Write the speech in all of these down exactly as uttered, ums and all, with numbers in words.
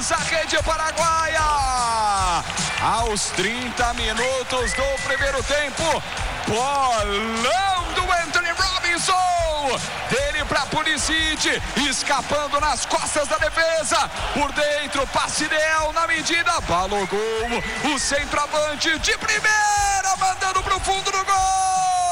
cruza a rede paraguaia. Aos trinta minutos do primeiro tempo, bolão do Anthony Robinson, dele para Pulisic, escapando nas costas da defesa, por dentro, passe ideal na medida, Balogun, o centroavante de primeira, mandando pro fundo do gol.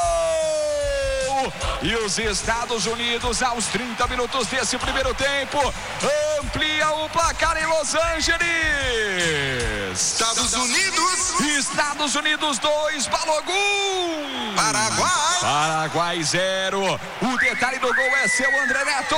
E os Estados Unidos, aos trinta minutos desse primeiro tempo, amplia o placar em Los Angeles. Estados Unidos. Estados Unidos dois, Balogun. Paraguai. Paraguai zero. O detalhe do gol é seu, André Neto.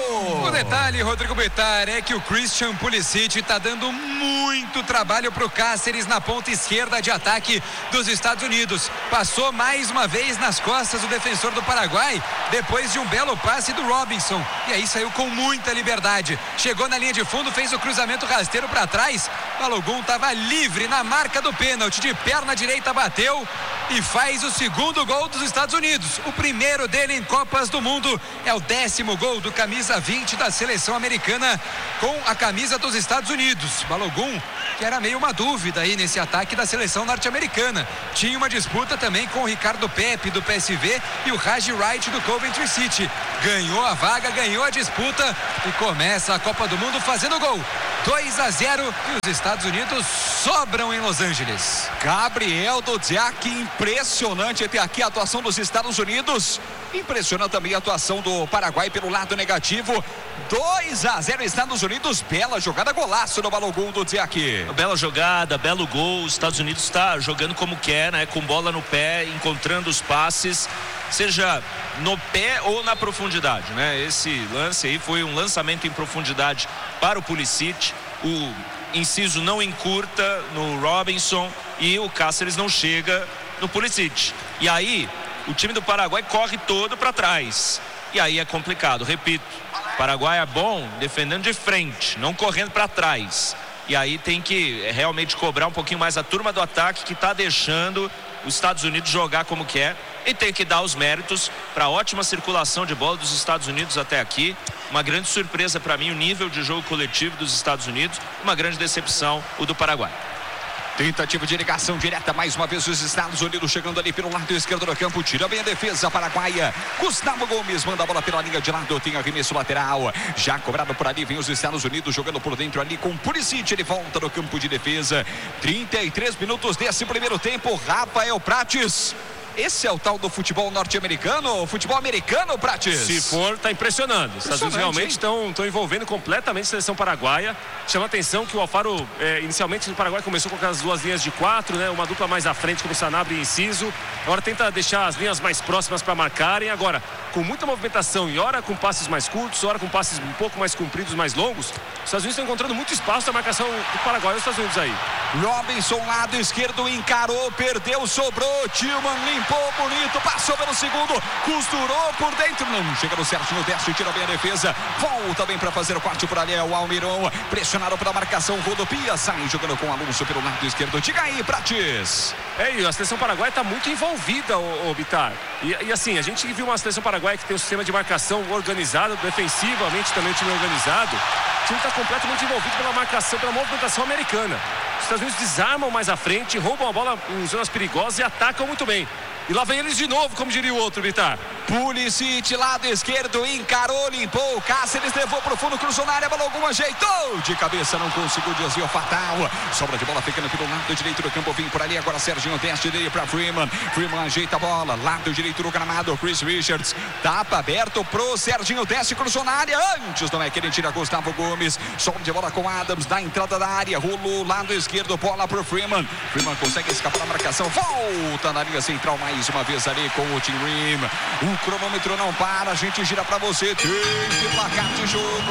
O detalhe, Rodrigo Bittar, é que o Christian Pulisic está dando muito trabalho para o Cáceres na ponta esquerda de ataque dos Estados Unidos. Passou mais uma vez nas costas do defensor do Paraguai, depois de um belo passe do Robinson. E aí saiu com muita liberdade. Chegou na linha de fundo, fez o cruzamento rasteiro para trás. Balogun estava livre na marca do pênalti, de perna direita bateu e faz o segundo gol dos Estados Unidos. O primeiro dele em Copas do Mundo. É o décimo gol do camisa vinte da seleção americana com a camisa dos Estados Unidos. Balogun, que era meio uma dúvida aí nesse ataque da seleção norte-americana. Tinha uma disputa também com o Ricardo Pepe do P S V e o Haji Wright do Coventry City. Ganhou a vaga, ganhou a disputa e começa a Copa do Mundo fazendo gol. dois a zero e os Estados Unidos sobram em Los Angeles. Gabriel Dudziak, impressionante até aqui a atuação dos Estados Unidos. Impressiona também a atuação do Paraguai pelo lado negativo. dois a zero Estados Unidos, bela jogada, golaço do Balogun do Dudziak. Bela jogada, belo gol. Os Estados Unidos está jogando como quer, né? Com bola no pé, encontrando os passes, seja no pé ou na profundidade, né? Esse lance aí foi um lançamento em profundidade para o Pulisic. O inciso não encurta no Robinson e o Cáceres não chega no Pulisic. E aí o time do Paraguai corre todo para trás. E aí é complicado, repito. O Paraguai é bom defendendo de frente, não correndo para trás. E aí tem que realmente cobrar um pouquinho mais a turma do ataque, que está deixando os Estados Unidos jogar como quer. E tem que dar os méritos para a ótima circulação de bola dos Estados Unidos até aqui. Uma grande surpresa para mim o nível de jogo coletivo dos Estados Unidos. Uma grande decepção o do Paraguai. Tentativa de ligação direta, mais uma vez os Estados Unidos chegando ali pelo lado esquerdo do campo, tira bem a defesa paraguaia. Gustavo Gomes manda a bola pela linha de lado, tem arremesso lateral, já cobrado por ali, vem os Estados Unidos jogando por dentro ali com Pulisic, ele volta no campo de defesa. trinta e três minutos desse primeiro tempo, Rafael Prates. Esse é o tal do futebol norte-americano, o futebol americano, Prates? Se for, tá impressionando. Os Estados Unidos realmente estão envolvendo completamente a seleção paraguaia. Chama a atenção que o Alfaro, é, inicialmente, no Paraguai começou com aquelas duas linhas de quatro, né? Uma dupla mais à frente, como Sanabria e Inciso. Agora tenta deixar as linhas mais próximas para marcarem. Agora, com muita movimentação e hora com passes mais curtos, hora com passes um pouco mais compridos, mais longos, os Estados Unidos estão encontrando muito espaço na marcação do Paraguai e os Estados Unidos aí. Robinson, lado esquerdo, encarou, perdeu, sobrou, Tillman limpou, bonito, passou pelo segundo, costurou por dentro, não chega no Serginho, desce, tira bem a defesa, volta bem para fazer o corte por ali, é o Almiron, pressionado pela marcação, rodopia, sai jogando com o Alonso pelo lado esquerdo, diga aí, Prates. É, e a seleção paraguaia está muito envolvida, o, o Bittar, e, e assim, a gente viu uma seleção paraguaia que tem um sistema de marcação organizado, defensivamente também um time organizado. O time está completamente envolvido pela marcação, pela movimentação americana. Os Estados Unidos desarmam mais à frente, roubam a bola em zonas perigosas e atacam muito bem. E lá vem eles de novo, como diria o outro, Bittar. Pulisic, lado esquerdo, encarou, limpou, Cáceres levou pro fundo, cruzou na área, Balogun ajeitou, de cabeça não conseguiu, desvio fatal, sobra de bola ficando pelo lado direito do campo, vem por ali, agora Serginho desce dele para Freeman, Freeman ajeita a bola, lado direito do gramado, Chris Richards, tapa aberto pro Serginho, desce, cruzou na área, antes não é que ele tira Gustavo Gomes, sobra de bola com Adams, na entrada da área, rolou, lado esquerdo, bola pro Freeman, Freeman consegue escapar da marcação, volta na linha central, mais uma vez ali com o Tim Rim, o cronômetro não para, a gente gira pra você, tem placar de jogo.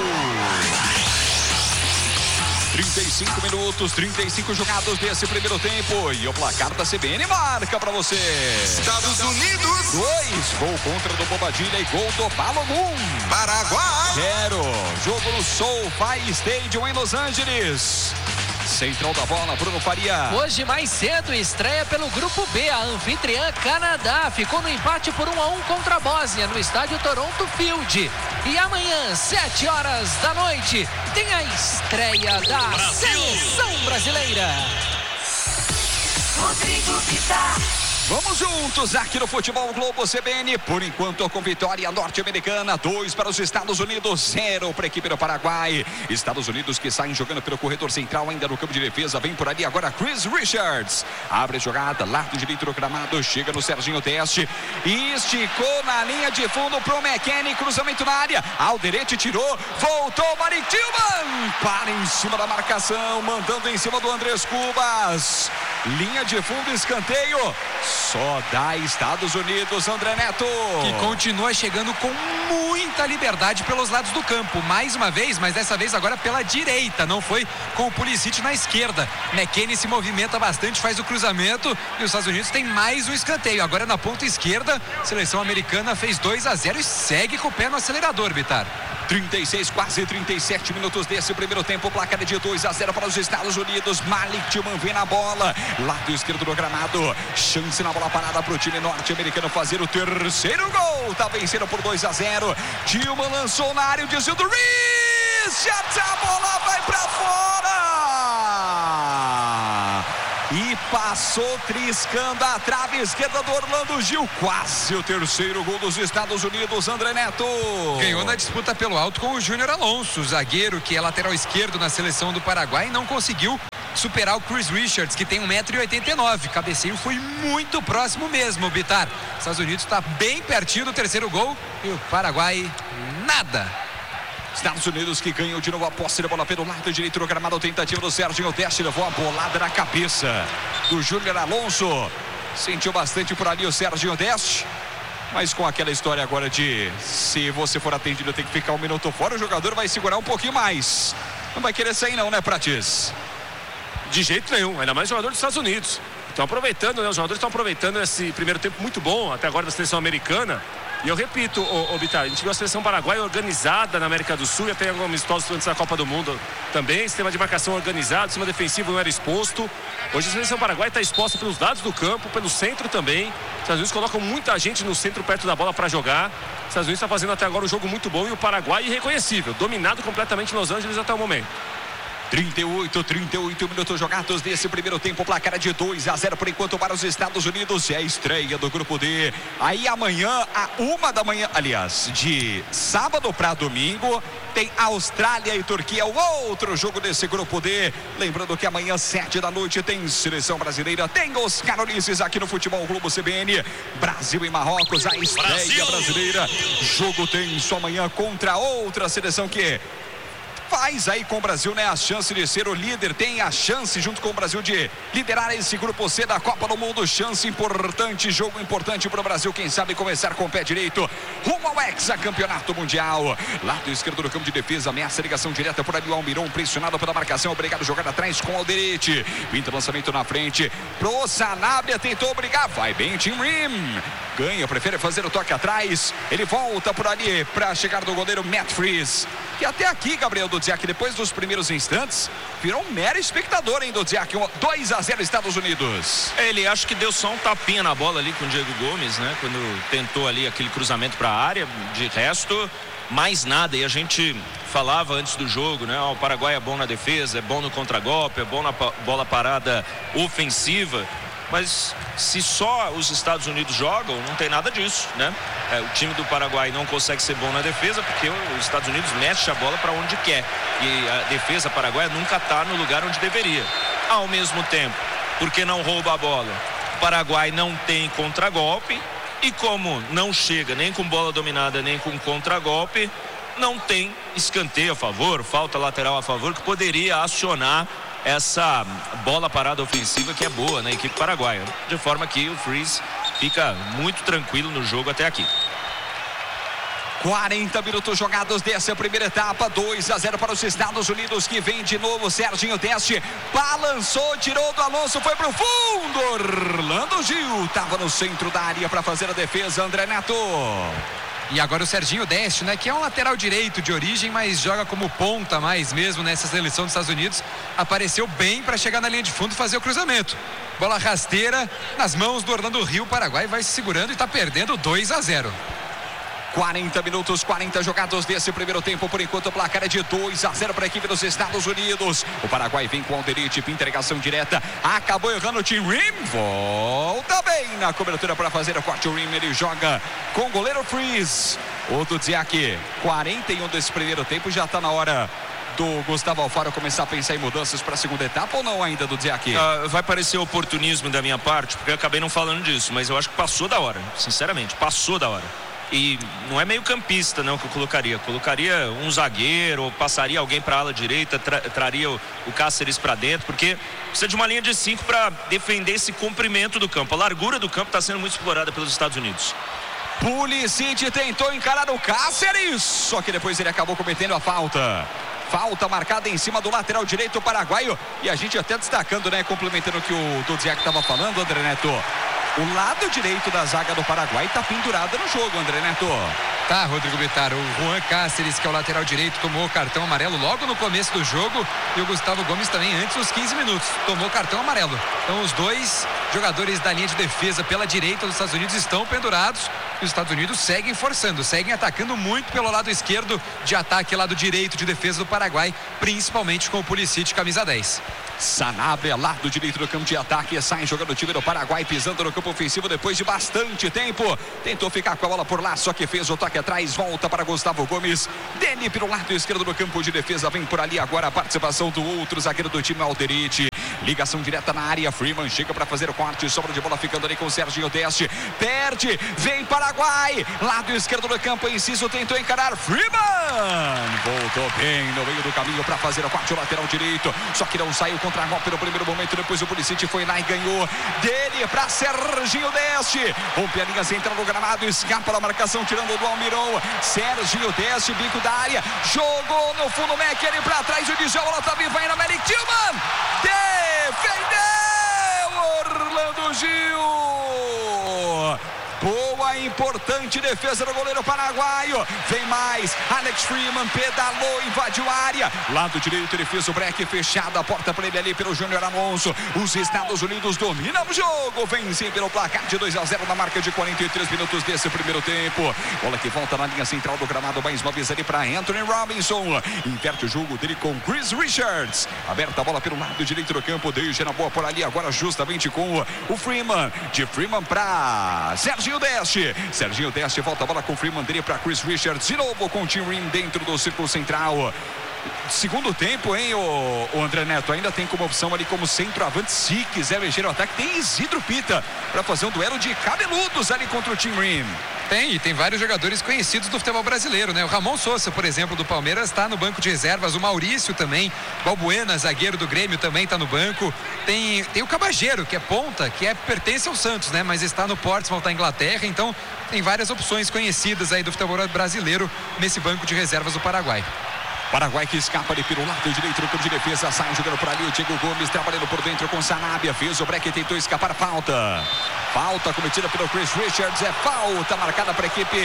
trinta e cinco minutos, trinta e cinco jogados desse primeiro tempo. E o placar da C B N marca pra você. Estados Unidos. Dois, gol contra do Bobadilha e gol do Balogun. Paraguai. Zero, jogo no SoFi Stadium em Los Angeles. Central da bola, Bruno Faria. Hoje mais cedo estreia pelo Grupo B. A anfitriã Canadá ficou no empate por um a um contra a Bósnia no estádio Toronto Field. E amanhã, sete horas da noite, tem a estreia da Brasil. Seleção brasileira. Rodrigo Vitar. Vamos juntos aqui no Futebol Globo C B N. Por enquanto com vitória norte-americana. Dois para os Estados Unidos, zero para a equipe do Paraguai. Estados Unidos que saem jogando pelo corredor central ainda no campo de defesa. Vem por ali agora Chris Richards. Abre a jogada, lado direito do gramado. Chega no Serginho Deste. Esticou na linha de fundo pro McKennie. Cruzamento na área. Alderete tirou. Voltou Malik Tillman. Para em cima da marcação. Mandando em cima do Andrés Cubas. Linha de fundo, escanteio. Só dá Estados Unidos, André Neto. Que continua chegando com muita liberdade pelos lados do campo. Mais uma vez, mas dessa vez agora pela direita. Não foi com o Pulisic na esquerda. McKennie se movimenta bastante, faz o cruzamento. E os Estados Unidos tem mais um escanteio. Agora na ponta esquerda, a seleção americana fez dois a zero e segue com o pé no acelerador, Vitar. trinta e seis, quase trinta e sete minutos desse primeiro tempo. Placar de dois a zero para os Estados Unidos. Malik Tillman vem na bola. Lado esquerdo do gramado. Chance na bola parada para o time norte-americano fazer o terceiro gol. Tá vencendo por dois a zero. Tillman lançou na área, o desvio do Richards. A bola vai para fora. E passou triscando a trave esquerda do Orlando Gil. Quase o terceiro gol dos Estados Unidos, André Neto. Ganhou na disputa pelo alto com o Júnior Alonso, zagueiro que é lateral esquerdo na seleção do Paraguai, e não conseguiu superar o Chris Richards, que tem um metro e oitenta e nove. Cabeceio foi muito próximo mesmo, Bitar. Estados Unidos está bem pertinho do terceiro gol e o Paraguai nada. Estados Unidos que ganham de novo a posse da bola pelo lado direito do gramado. Tentativa do Serginho Deste, levou a bolada na cabeça do Júnior Alonso. Sentiu bastante por ali o Serginho Deste, mas com aquela história agora de se você for atendido tem que ficar um minuto fora, o jogador vai segurar um pouquinho mais. Não vai querer sair não, né, Prates? De jeito nenhum, ainda mais jogador dos Estados Unidos. Estão aproveitando, né? Os jogadores estão aproveitando esse primeiro tempo muito bom até agora da seleção americana. E eu repito, ô, ô Bitar, a gente viu a seleção paraguaia organizada na América do Sul, e até alguns amistosos antes da Copa do Mundo também. Sistema de marcação organizado, sistema defensivo não era exposto. Hoje a seleção paraguaia está exposta pelos lados do campo, pelo centro também. Os Estados Unidos colocam muita gente no centro perto da bola para jogar. Os Estados Unidos está fazendo até agora um jogo muito bom, e o Paraguai irreconhecível, dominado completamente em Los Angeles até o momento. trinta e oito, trinta e oito minutos jogados desse primeiro tempo. Placar de dois a zero por enquanto para os Estados Unidos. É a estreia do Grupo D. Aí amanhã, a uma da manhã, aliás, de sábado para domingo, tem Austrália e Turquia, o outro jogo desse Grupo D. Lembrando que amanhã, sete da noite, tem seleção brasileira, tem os Carolices aqui no Futebol Globo C B N. Brasil e Marrocos, a estreia Brasil. brasileira. Jogo tenso amanhã contra outra seleção que faz aí com o Brasil, né, a chance de ser o líder, tem a chance junto com o Brasil de liderar esse grupo C da Copa do Mundo. Chance importante, jogo importante para o Brasil, quem sabe começar com o pé direito rumo ao hexacampeonato mundial. Lado esquerdo do campo de defesa, ameaça ligação direta por ali o Almiron, pressionado pela marcação, obrigado a jogar atrás com o Alderete. Pinta lançamento na frente pro Sanabria, tentou brigar, vai bem Tim Rim, ganha, prefere fazer o toque atrás, ele volta por ali para chegar do goleiro Matt Freeze, que até aqui, Gabriel Dudziak, depois dos primeiros instantes, virou um mero espectador, hein, Dudziak? dois a zero Estados Unidos. Ele acho que deu só um tapinha na bola ali com o Diego Gomes, né? Quando tentou ali aquele cruzamento para a área. De resto, mais nada. E a gente falava antes do jogo, né? Oh, o Paraguai é bom na defesa, é bom no contragolpe, é bom na bola parada ofensiva. Mas se só os Estados Unidos jogam, não tem nada disso, né? É, o time do Paraguai não consegue ser bom na defesa porque os Estados Unidos mexe a bola para onde quer. E a defesa paraguaia nunca está no lugar onde deveria. Ao mesmo tempo, porque não rouba a bola, o Paraguai não tem contragolpe. E como não chega nem com bola dominada, nem com contragolpe, não tem escanteio a favor, falta lateral a favor, que poderia acionar essa bola parada ofensiva que é boa na equipe paraguaia, de forma que o Freeze fica muito tranquilo no jogo até aqui. quarenta minutos jogados dessa primeira etapa, dois a zero para os Estados Unidos, que vem de novo Serginho Deste, balançou, tirou do Alonso, foi pro fundo, Orlando Gil estava no centro da área para fazer a defesa, André Neto. E agora o Serginho Deste, né, que é um lateral direito de origem, mas joga como ponta mais mesmo nessa seleção dos Estados Unidos, apareceu bem para chegar na linha de fundo e fazer o cruzamento. Bola rasteira nas mãos do Orlando Rio. O Paraguai vai se segurando e está perdendo dois a zero. quarenta minutos, quarenta jogados desse primeiro tempo. Por enquanto o placar é de dois a zero para a equipe dos Estados Unidos. O Paraguai vem com o Alderete, interrogação direta, acabou errando o Tim Rim, volta bem na cobertura para fazer o corte. O Rim, ele joga com o goleiro Freeze. O Dudziak, quarenta e um desse primeiro tempo, já está na hora do Gustavo Alfaro começar a pensar em mudanças para a segunda etapa ou não ainda, do Dudziak? Uh, vai parecer oportunismo da minha parte, porque eu acabei não falando disso, mas eu acho que passou da hora, sinceramente, passou da hora. E não é meio campista não que eu colocaria, eu colocaria um zagueiro, passaria alguém para a ala direita, tra traria o, o Cáceres para dentro, porque precisa de uma linha de cinco para defender esse comprimento do campo. A largura do campo está sendo muito explorada pelos Estados Unidos. Pulisic tentou encarar o Cáceres, só que depois ele acabou cometendo a falta. Falta marcada em cima do lateral direito paraguaio. E a gente até destacando, né, complementando o que o Dudziak estava falando, André Neto. O lado direito da zaga do Paraguai está pendurado no jogo, André Neto. Tá, Rodrigo Bittar, o Juan Cáceres, que é o lateral direito, tomou cartão amarelo logo no começo do jogo, e o Gustavo Gomes também antes dos quinze minutos, tomou cartão amarelo. Então os dois jogadores da linha de defesa pela direita dos Estados Unidos estão pendurados, e os Estados Unidos seguem forçando, seguem atacando muito pelo lado esquerdo de ataque, lado direito de defesa do Paraguai, principalmente com o Pulisic, camisa dez. Sanabria, lado direito do campo de ataque, sai jogando o time do Paraguai, pisando no campo ofensivo depois de bastante tempo. Tentou ficar com a bola por lá, só que fez o toque atrás, volta para Gustavo Gomes. Dele pelo lado esquerdo do campo de defesa, vem por ali agora a participação do outro zagueiro do time, Alderete. Ligação direta na área, Freeman chega para fazer o corte, sobra de bola ficando ali com o Serginho Deste. Perde, vem Paraguai, lado esquerdo do campo, Inciso tentou encarar, Freeman voltou bem no meio do caminho para fazer o corte, o lateral direito, só que não saiu contra-golpe no primeiro momento, depois o Pulisic foi lá e ganhou dele para Serginho Deste, rompe a linha central do gramado, escapa da marcação, tirando do Almiron. Serginho Deste, bico da área, jogou no fundo, Mac, ele para trás, o Djalma, ela tá viva ainda, Merrick Tillman defendeu Orlando Gil. Boa, importante defesa do goleiro paraguaio. Vem mais, Alex Freeman pedalou, invadiu a área. Lado direito, ele fez o break fechado, a porta para ele ali pelo Júnior Alonso. Os Estados Unidos dominam o jogo, vencem pelo placar de dois a zero na marca de quarenta e três minutos desse primeiro tempo. Bola que volta na linha central do gramado, mais uma vez ali para Anthony Robinson. Inverte o jogo dele com Chris Richards. Aberta a bola pelo lado direito do campo, deixa na boa por ali, agora justamente com o Freeman. De Freeman para Serginho Deste. Serginho Deste volta a bola com o Freeman dele para Chris Richards. De novo com o Tim Rim dentro do círculo central. Segundo tempo, hein, o, o André Neto ainda tem como opção ali como centroavante, se quiser mexer o ataque, tem Isidro Pita para fazer um duelo de cabeludos ali contra o Tim Rim. Tem, e tem vários jogadores conhecidos do futebol brasileiro, né? O Ramon Sousa, por exemplo, do Palmeiras, está no banco de reservas. O Maurício também. Balbuena, zagueiro do Grêmio, também está no banco. Tem, tem o Cabageiro, que é ponta, que é, pertence ao Santos, né? Mas está no Portsmouth, da Inglaterra. Então, tem várias opções conhecidas aí do futebol brasileiro nesse banco de reservas do Paraguai. Paraguai que escapa ali pelo lado direito do campo de defesa, sai jogando por ali o Diego Gomes, trabalhando por dentro com Sanabria, fez o break e tentou escapar, falta. Falta cometida pelo Chris Richards, é falta marcada para a equipe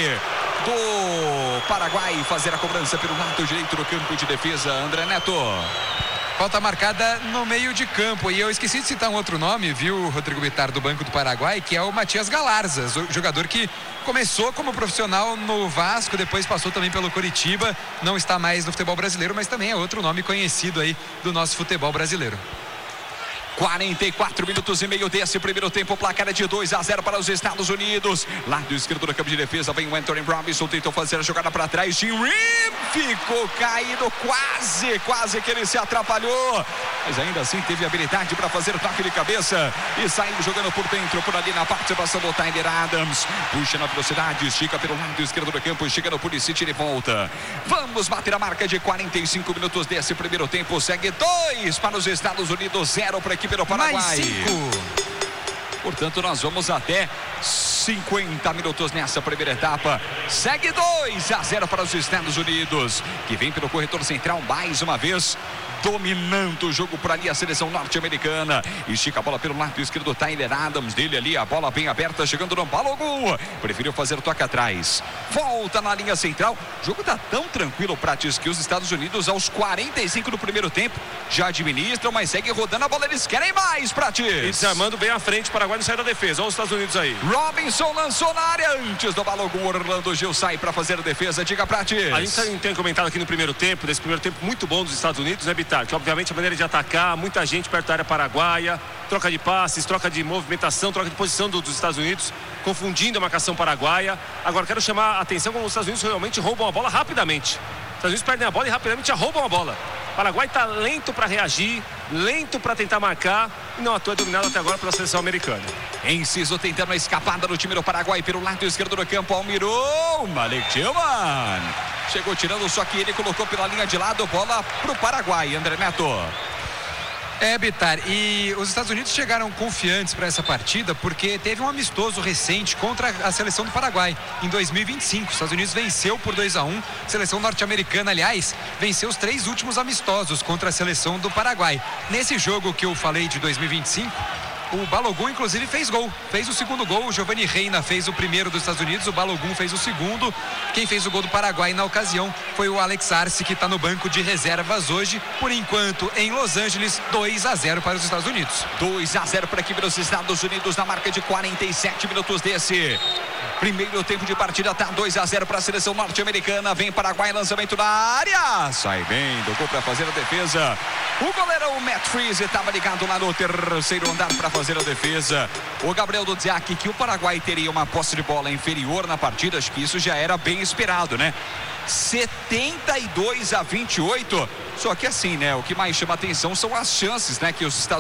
do Paraguai fazer a cobrança pelo lado direito do campo de defesa, André Neto. Falta marcada no meio de campo. E eu esqueci de citar um outro nome, viu, Rodrigo Bittar, do Banco do Paraguai, que é o Matias Galarza, jogador que começou como profissional no Vasco, depois passou também pelo Coritiba, não está mais no futebol brasileiro, mas também é outro nome conhecido aí do nosso futebol brasileiro. quarenta e quatro minutos e meio desse primeiro tempo, placar é de dois a zero para os Estados Unidos. Lado esquerdo do campo de defesa vem o Anthony Robinson, tentou fazer a jogada para trás, Tim Rim ficou caído, quase, quase que ele se atrapalhou, mas ainda assim teve habilidade para fazer toque de cabeça e saiu jogando por dentro, por ali na participação do Tyler Adams, puxa na velocidade, estica pelo lado esquerdo do campo, chega no Pulisic, ele volta. Vamos bater a marca de quarenta e cinco minutos desse primeiro tempo, segue dois para os Estados Unidos, zero para a equipe pelo Paraguai. Mais cinco. Portanto, nós vamos até cinquenta minutos nessa primeira etapa. Segue dois a zero para os Estados Unidos, que vem pelo corredor central mais uma vez. dominando o jogo por ali a seleção norte-americana. Estica a bola pelo lado esquerdo, Tyler Adams, dele ali, a bola bem aberta, chegando no Balogun. Preferiu fazer o toque atrás. Volta na linha central. O jogo tá tão tranquilo, Prates, que os Estados Unidos, aos quarenta e cinco do primeiro tempo, já administram, mas segue rodando a bola. Eles querem mais, Prates. E desarmando bem à frente, o Paraguai não sai da defesa. Olha os Estados Unidos aí. Robinson lançou na área antes do Balogun. Orlando Gil sai para fazer a defesa. Diga, Prates. A gente tem comentado aqui no primeiro tempo, desse primeiro tempo muito bom dos Estados Unidos, né, Bitar? Que obviamente a maneira de atacar, muita gente perto da área paraguaia, troca de passes, troca de movimentação, troca de posição do, dos Estados Unidos, confundindo a marcação paraguaia. Agora quero chamar a atenção como os Estados Unidos realmente roubam a bola rapidamente. Os Estados Unidos perdem a bola e rapidamente já roubam a bola. O Paraguai está lento para reagir, lento para tentar marcar e não atua dominado até agora pela seleção americana. Enciso tentando a escapada do time do Paraguai pelo lado esquerdo do campo. Almirou, Malik Tillman chegou tirando, só que ele colocou pela linha de lado, bola pro Paraguai. André Neto. É, Bitar, e os Estados Unidos chegaram confiantes para essa partida porque teve um amistoso recente contra a seleção do Paraguai em dois mil e vinte e cinco. Os Estados Unidos venceu por dois a um. A seleção norte-americana, aliás, venceu os três últimos amistosos contra a seleção do Paraguai. Nesse jogo que eu falei de dois mil e vinte e cinco, o Balogun, inclusive, fez gol. Fez o segundo gol. O Giovanni Reina fez o primeiro dos Estados Unidos. O Balogun fez o segundo. Quem fez o gol do Paraguai na ocasião foi o Alex Arce, que está no banco de reservas hoje. Por enquanto, em Los Angeles, dois a zero para os Estados Unidos. dois a zero para a equipe dos Estados Unidos na marca de quarenta e sete minutos desse primeiro tempo de partida. Tá dois a zero para a seleção norte-americana. Vem Paraguai, lançamento na área. Sai bem, tocou para fazer a defesa. O goleirão Matt Freese estava ligado lá no terceiro andar para fazer a defesa. O Gabriel Dudziak, que o Paraguai teria uma posse de bola inferior na partida, acho que isso já era bem esperado, né? setenta e dois a vinte e oito. Só que assim, né? O que mais chama atenção são as chances, né? Que os Estados